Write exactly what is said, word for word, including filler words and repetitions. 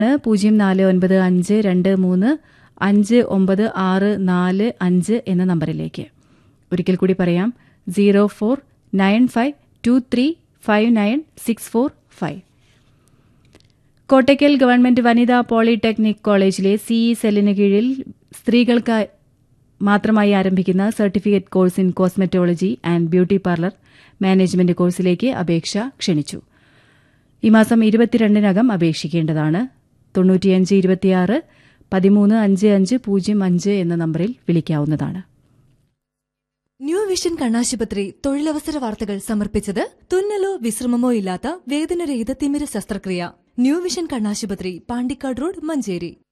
പൂജ്യം നാല് ഒൻപത് അഞ്ച് രണ്ട് മൂന്ന് അഞ്ച് ഒമ്പത് ആറ് നാല് അഞ്ച് എന്ന നമ്പറിലേക്ക്. ഒരിക്കൽ കൂടി പറയാം, zero four nine five to three five nine six four five. Kottakkal government വനിതാ പോളിടെക്നിക് കോളേജിലെ സിഇ സെല്ലിന് കീഴിൽ സ്ത്രീകൾക്ക് മാത്രമായി ആരംഭിക്കുന്ന certificate course in cosmetology and beauty parlour management കോഴ്സിലേക്ക് അപേക്ഷ ക്ഷണിച്ചു. ഈ മാസം ഇരുപത്തിരണ്ടിനകം അപേക്ഷിക്കേണ്ടതാണ്. തൊണ്ണൂറ്റിയഞ്ച് ഇരുപത്തിയാറ് പതിമൂന്ന് അഞ്ച് അഞ്ച് പൂജ്യം അഞ്ച് എന്ന നമ്പറിൽ വിളിക്കാവുന്നതാണ്. ന്യൂ വിഷൻ കണ്ണാശുപത്രി തൊഴിലവസര വാർത്തകൾ സമർപ്പിച്ചത് തുന്നലോ വിശ്രമമോ ഇല്ലാത്ത വേദനരഹിത തിമിര ശസ്ത്രക്രിയ. ന്യൂ വിഷൻ കണ്ണാശുപത്രി, പാണ്ടിക്കാട് റോഡ്, മഞ്ചേരി.